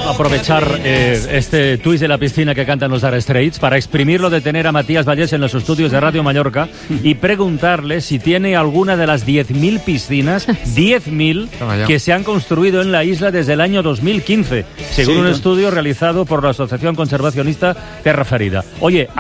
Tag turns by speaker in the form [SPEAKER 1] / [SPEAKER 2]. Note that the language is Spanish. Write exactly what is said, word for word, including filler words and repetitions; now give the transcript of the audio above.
[SPEAKER 1] aprovechar eh, este twist de la piscina que cantan los Dire Straits para exprimirlo de tener a Matías Vallés en los estudios de Radio Mallorca y preguntarle si tiene alguna de las diez mil piscinas, diez mil, que se han construido en la isla desde el año dos mil quince, según sí, un estudio realizado por la Asociación Conservacionista Terra Ferida. Oye,